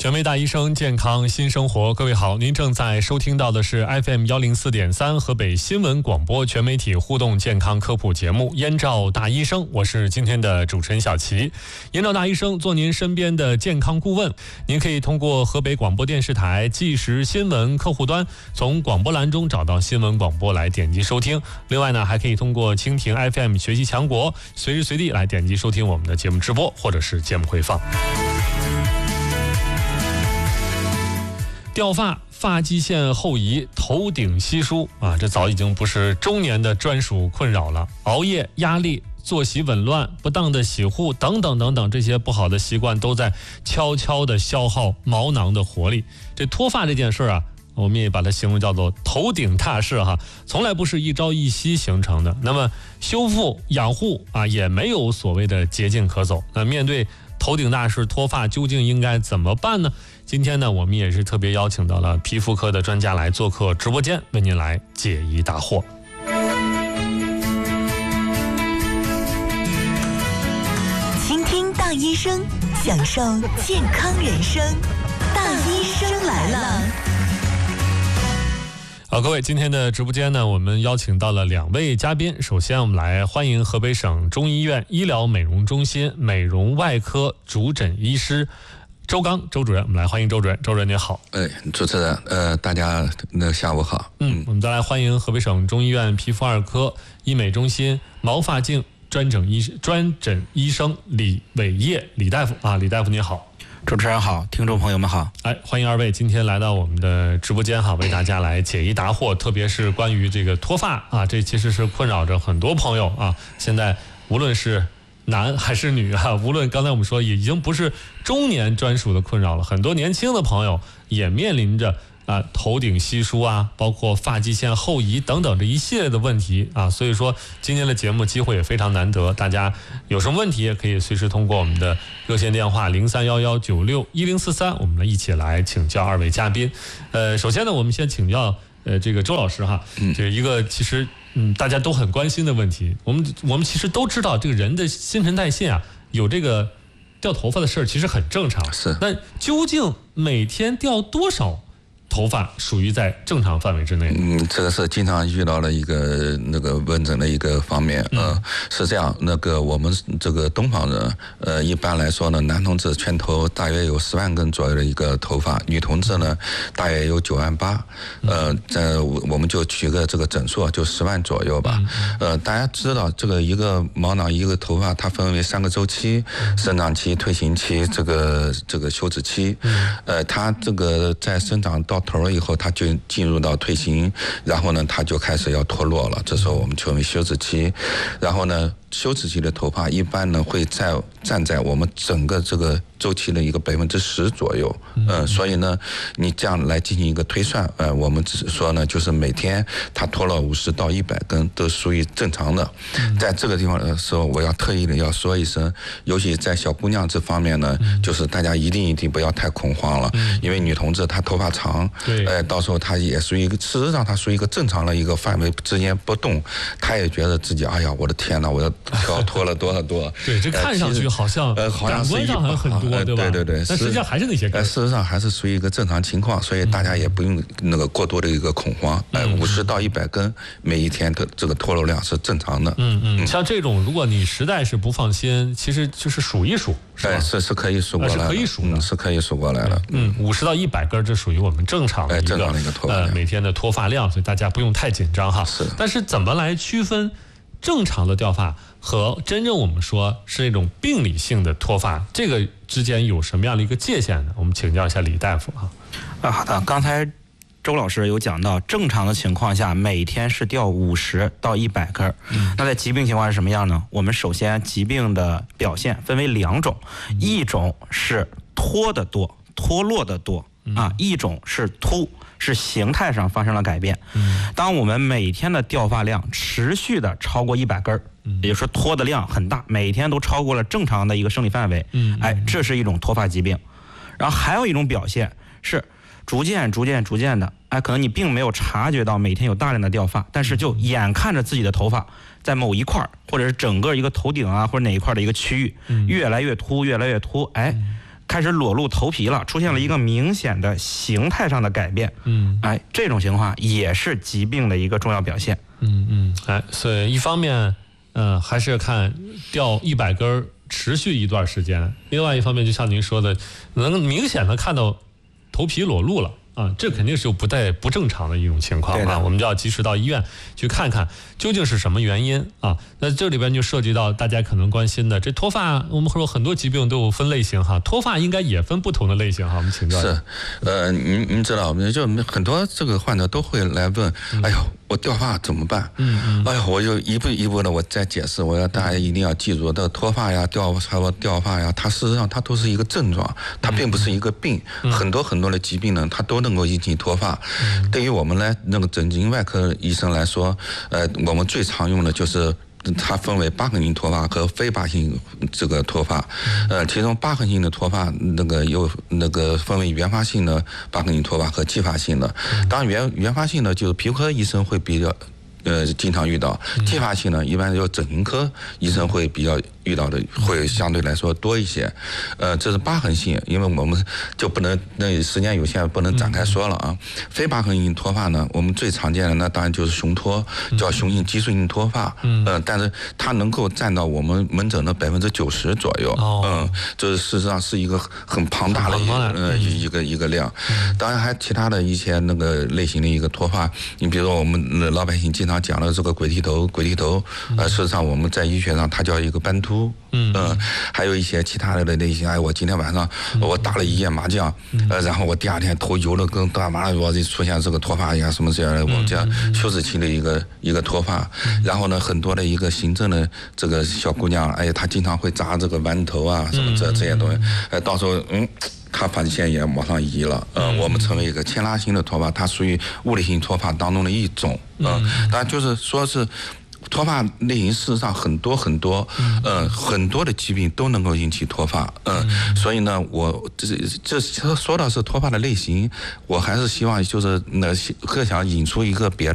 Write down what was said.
全美大医生健康新生活，各位好，您正在收听到的是 FM 104.3河北新闻广播全媒体互动健康科普节目燕赵大医生，我是今天的主持人小齐。燕赵大医生做您身边的健康顾问，您可以通过河北广播电视台即时新闻客户端从广播栏中找到新闻广播来点击收听，另外呢还可以通过蜻蜓 FM 学习强国随时随地来点击收听我们的节目直播或者是节目回放。掉发、发际线后移、头顶稀疏啊，这早已经不是中年的专属困扰了。熬夜、压力、作息紊乱、不当的洗护等等等等，这些不好的习惯都在悄悄地消耗毛囊的活力。这脱发这件事啊，我们也把它形容叫做头顶大事哈，从来不是一朝一夕形成的。那么修复、养护啊，也没有所谓的捷径可走。那面对头顶大事脱发，究竟应该怎么办呢？今天呢，我们也是特别邀请到了皮肤科的专家来做客直播间，为您来解疑答惑。 倾听大医生，享受健康人生。大医生来了。 好，各位，今天的直播间呢，我们邀请到了2位嘉宾。首先，我们来欢迎河北省中医院医疗美容中心美容外科主诊医师周刚周主任，我们来欢迎周主任。周主任您好。 主持人，大家下午好。 我们再来欢迎河北省中医院皮肤二科医美中心毛发镜专诊医生李伟业李大夫啊，李大夫您好。 主持人好，听众朋友们好。 欢迎2位今天来到我们的直播间哈，为大家来解疑答惑，特别是关于这个脱发啊，这其实是困扰着很多朋友啊。现在无论是男还是女啊，无论刚才我们说，也已经不是中年专属的困扰了，很多年轻的朋友也面临着头顶稀疏啊，包括发际线后移等等这一系列的问题啊，所以说今天的节目机会也非常难得，大家有什么问题也可以随时通过我们的热线电话0311961043，我们一起来请教2位嘉宾。首先呢，我们先请教这个周老师哈，这一个其实大家都很关心的问题，我们其实都知道这个人的新陈代谢啊，有这个掉头发的事儿，其实很正常。 是。 那究竟每天掉多少头发属于在正常范围之内？ 这个是经常遇到的一个问诊的一个方面。是这样，我们这个东方人，一般来说呢，男同志全头大约有10万根左右的一个头发，女同志呢大约有9万8。我们就取个这个整数，就10万左右吧。大家知道这个一个毛囊一个头发，它分为3个周期：生长期、退行期，这个休止期。它这个在生长到头了以后，它就进入到退行，然后呢，它就开始要脱落了。这时候我们称为休止期。然后呢，休止期的头发一般呢会占在我们整个这个周期的一个10%左右。所以呢，你这样来进行一个推算，我们只是说呢，就是每天它脱了50到100根都属于正常的。在这个地方的时候，我要特意的要说一声，尤其在小姑娘这方面呢，就是大家一定不要太恐慌了，因为女同志她头发长，到时候她也属于事实上她属于一个正常的一个范围之间波动，她也觉得自己哎呀我的天哪，我的条脱了多少多。 对，这看上去好像感官上还很多，对吧？ 对， 但实际上还是那些根。 事实上还是属于一个正常情况，所以大家也不用过多的一个恐慌。50到100根每一天的这个脱落量是正常的。 像这种如果你实在是不放心，其实就是数一数，是吧？ 是可以数过来的， 是可以数的， 是可以数过来的。 50到100根，这属于我们正常的一个脱发量， 每天的脱发量，所以大家不用太紧张哈。 是。 但是怎么来区分正常的掉发和真正我们说是那种病理性的脱发，这个之间有什么样的一个界限呢？我们请教一下李大夫啊。 好的，刚才周老师有讲到，正常的情况下每天是掉50到100根。那在疾病情况是什么样呢？我们首先疾病的表现分为2种，一种是脱的多、脱落的多啊，一种是秃，是形态上发生了改变。当我们每天的掉发量持续的超过100根，也就是说脱的量很大，每天都超过了正常的一个生理范围，这是一种脱发疾病。然后还有一种表现是逐渐的，可能你并没有察觉到每天有大量的掉发，但是就眼看着自己的头发在某一块或者是整个一个头顶啊或者哪一块的一个区域越来越秃， 开始裸露头皮了，出现了一个明显的形态上的改变。这种情况也是疾病的一个重要表现。 所以一方面，还是看掉100根持续一段时间；另外一方面，就像您说的，能明显的看到头皮裸露了。这肯定是不正常的一种情况啊，我们就要及时到医院去看看究竟是什么原因啊。那这里边就涉及到大家可能关心的，这脱发，我们说很多疾病都有分类型哈，脱发应该也分不同的类型哈。我们请教。 是，您知道，就很多这个患者都会来问，哎呦，我掉发怎么办？哎呦，我就一步一步的我再解释，我要大家一定要记住，这脱发呀、掉发呀，它事实上它都是一个症状，它并不是一个病。很多的疾病呢，它都能够引起脱发。对于我们来那个整形外科医生来说，我们最常用的就是它分为疤痕性脱发和非疤性这个脱发。其中疤痕性的脱发有分为原发性的疤痕性脱发和继发性的。当然原发性的就是皮肤科医生会比较经常遇到，继发性呢一般就整形科医生会比较遇到的会相对来说多一些。这是疤痕性，因为我们就不能，那时间有限不能展开说了啊。非疤痕性脱发呢，我们最常见的那当然就是雄脱，叫雄性激素性脱发。但是它能够占到我们门诊的90%左右。这事实上是一个很庞大的一个量。当然还其他的一些类型的一个脱发，你比如说我们老百姓经常讲的这个鬼剃头，事实上我们在医学上它叫一个斑秃。还有一些其他的类型，我今天晚上我打了一夜麻将，然后我第2天头油的跟大麻，我就出现这个脱发呀什么这样的，我们叫休止期的一个脱发。然后呢，很多的一个行政的这个小姑娘，她经常会扎这个丸头啊什么这些东西，到时候它发际线也往上移了。我们称为一个牵拉型的脱发，它属于物理性脱发当中的一种。当然就是说是脱发类型，事实上很多的疾病都能够引起脱发。所以呢，我这说到是脱发的类型，我还是希望就是想引出一个别的。